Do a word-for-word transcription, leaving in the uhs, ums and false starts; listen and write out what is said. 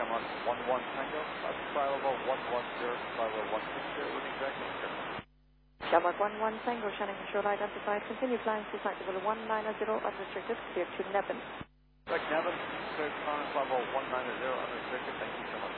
Shamrock one one Tango, that's flight level one one zero, flight level one six zero with exact answer. Shamrock one one Tango, Shannon Control identified, continue flying to flight level one nine zero, unrestricted, clear to Nevin. Correct, Nevin, clear to climb level one nine zero, unrestricted, thank you so much.